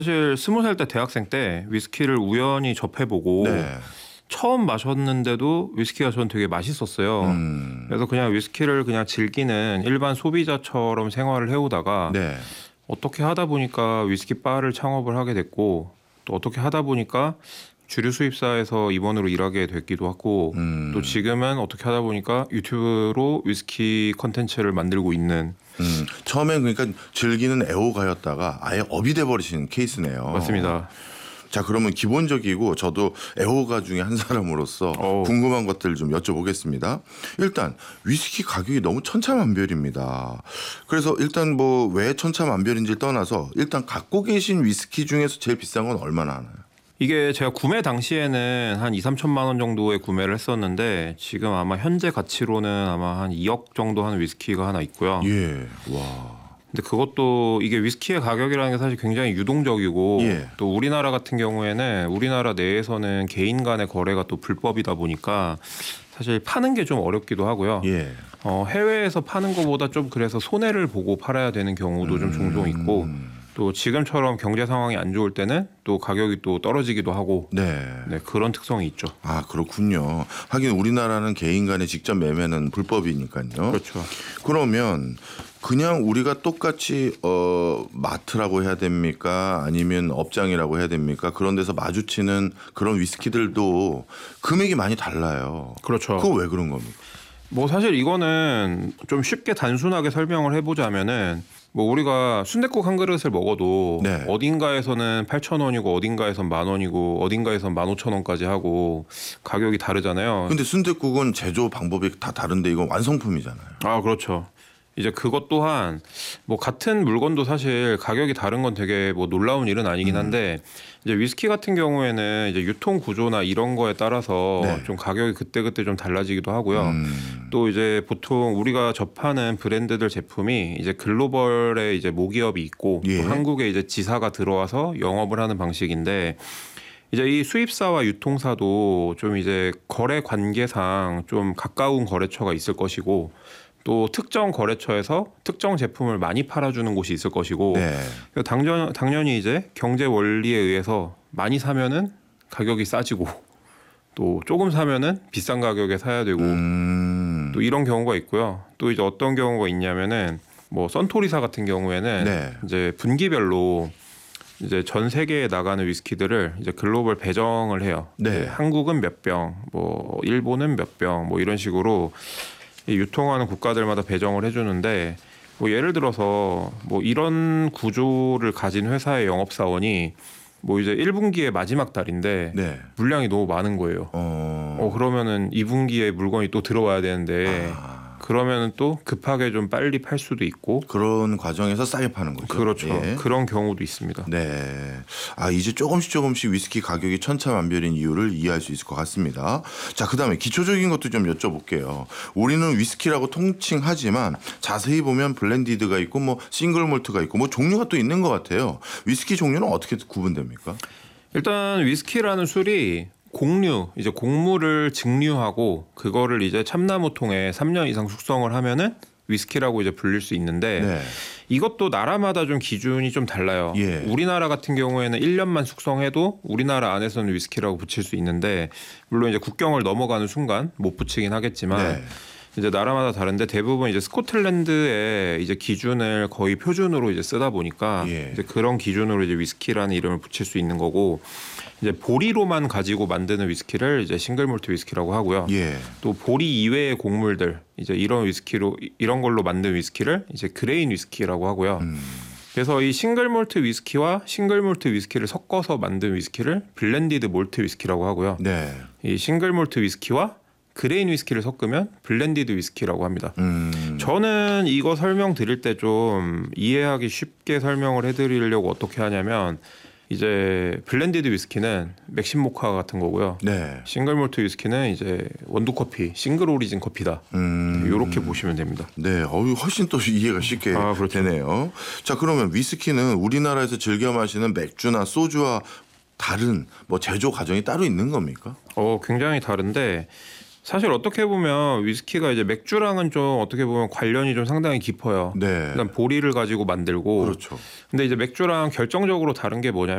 사실 20살 때 대학생 때 위스키를 우연히 접해보고 네. 처음 마셨는데도 위스키가 전 되게 맛있었어요. 그래서 그냥 위스키를 그냥 즐기는 일반 소비자처럼 생활을 해오다가 네. 어떻게 하다 보니까 위스키 바를 창업을 하게 됐고 또 어떻게 하다 보니까 주류 수입사에서 임원으로 일하게 됐기도 하고 또 지금은 어떻게 하다 보니까 유튜브로 위스키 컨텐츠를 만들고 있는. 처음엔 그러니까 즐기는 애호가였다가 아예 업이 돼버리신 케이스네요. 맞습니다. 자, 그러면 기본적이고 저도 애호가 중에 한 사람으로서 궁금한 것들 좀 여쭤보겠습니다. 일단 위스키 가격이 너무 천차만별입니다. 그래서 일단 뭐 왜 천차만별인지를 떠나서 일단 갖고 계신 위스키 중에서 제일 비싼 건 얼마나 하나요? 이게 제가 구매 당시에는 한 2, 3천만 원 정도에 구매를 했었는데 지금 아마 현재 가치로는 아마 한 2억 정도 하는 위스키가 하나 있고요. 예. 와. 근데 그것도 이게 위스키의 가격이라는 게 사실 굉장히 유동적이고 예. 또 우리나라 같은 경우에는 우리나라 내에서는 개인 간의 거래가 또 불법이다 보니까 사실 파는 게 좀 어렵기도 하고요. 예. 해외에서 파는 것보다 좀 그래서 손해를 보고 팔아야 되는 경우도 좀 종종 있고 또 지금처럼 경제 상황이 안 좋을 때는 또 가격이 또 떨어지기도 하고 네. 네, 그런 특성이 있죠. 아, 그렇군요. 하긴 우리나라는 개인 간의 직접 매매는 불법이니까요. 그렇죠. 그러면 그냥 우리가 똑같이 마트라고 해야 됩니까? 아니면 업장이라고 해야 됩니까? 그런 데서 마주치는 그런 위스키들도 금액이 많이 달라요. 그렇죠. 그거 왜 그런 겁니까? 뭐 사실 이거는 좀 쉽게 단순하게 설명을 해보자면은 뭐 우리가 순댓국 한 그릇을 먹어도 네. 어딘가에서는 8,000원이고 어딘가에선 10,000원이고 어딘가에선 15,000원까지 하고 가격이 다르잖아요. 근데 순댓국은 제조 방법이 다 다른데 이건 완성품이잖아요. 아, 그렇죠. 이제 그것 또한 뭐 같은 물건도 사실 가격이 다른 건 되게 뭐 놀라운 일은 아니긴 한데 이제 위스키 같은 경우에는 이제 유통 구조나 이런 거에 따라서 네. 좀 가격이 그때그때 좀 달라지기도 하고요. 또 이제 보통 우리가 접하는 브랜드들 제품이 이제 글로벌에 이제 모기업이 있고 예. 또 한국에 이제 지사가 들어와서 영업을 하는 방식인데 이제 이 수입사와 유통사도 좀 이제 거래 관계상 좀 가까운 거래처가 있을 것이고 또 특정 거래처에서 특정 제품을 많이 팔아주는 곳이 있을 것이고 네. 당연히 이제 경제 원리에 의해서 많이 사면은 가격이 싸지고 또 조금 사면은 비싼 가격에 사야 되고 또 이런 경우가 있고요. 또 이제 어떤 경우가 있냐면은 뭐 선토리사 같은 경우에는 네. 이제 분기별로 이제 전 세계에 나가는 위스키들을 이제 글로벌 배정을 해요. 네. 한국은 몇 병, 뭐 일본은 몇 병, 뭐 이런 식으로 이 유통하는 국가들마다 배정을 해주는데 뭐 예를 들어서 뭐 이런 구조를 가진 회사의 영업사원이 뭐 이제 1분기의 마지막 달인데 네. 물량이 너무 많은 거예요. 그러면은 2분기에 물건이 또 들어와야 되는데 그러면은 또 급하게 좀 빨리 팔 수도 있고 그런 과정에서 싸게 파는 거죠. 그렇죠. 예. 그런 경우도 있습니다. 네. 아, 이제 조금씩 위스키 가격이 천차만별인 이유를 이해할 수 있을 것 같습니다. 자, 그다음에 기초적인 것도 좀 여쭤볼게요. 우리는 위스키라고 통칭하지만 자세히 보면 블렌디드가 있고 뭐 싱글 몰트가 있고 뭐 종류가 또 있는 것 같아요. 위스키 종류는 어떻게 구분됩니까? 일단 위스키라는 술이 곡류, 이제 곡물을 증류하고 그거를 이제 참나무통에 3년 이상 숙성을 하면은 위스키라고 이제 불릴 수 있는데 네. 이것도 나라마다 좀 기준이 좀 달라요. 예. 우리나라 같은 경우에는 1년만 숙성해도 우리나라 안에서는 위스키라고 붙일 수 있는데 물론 이제 국경을 넘어가는 순간 못 붙이긴 하겠지만 네. 이제 나라마다 다른데 대부분 이제 스코틀랜드의 이제 기준을 거의 표준으로 이제 쓰다 보니까 예. 이제 그런 기준으로 이제 위스키라는 이름을 붙일 수 있는 거고 이제 보리로만 가지고 만드는 위스키를 이제 싱글 몰트 위스키라고 하고요. 예. 또 보리 이외의 곡물들 이제 이런 걸로 만든 위스키를 이제 그레인 위스키라고 하고요. 그래서 이 싱글 몰트 위스키와 싱글 몰트 위스키를 섞어서 만든 위스키를 블렌디드 몰트 위스키라고 하고요. 네. 이 싱글 몰트 위스키와 그레인 위스키를 섞으면 블렌디드 위스키라고 합니다. 저는 이거 설명드릴 때 좀 이해하기 쉽게 설명을 해드리려고 어떻게 하냐면 이제 블렌디드 위스키는 맥심 모카 같은 거고요. 네. 싱글 몰트 위스키는 이제 원두 커피, 싱글 오리진 커피다. 이렇게 보시면 됩니다. 네, 훨씬 또 이해가 쉽게 그렇죠. 되네요. 자, 그러면 위스키는 우리나라에서 즐겨 마시는 맥주나 소주와 다른 뭐 제조 과정이 따로 있는 겁니까? 굉장히 다른데 사실 어떻게 보면 위스키가 이제 맥주랑은 좀 어떻게 보면 관련이 좀 상당히 깊어요. 네. 일단 보리를 가지고 만들고. 그렇죠. 근데 이제 맥주랑 결정적으로 다른 게 뭐냐면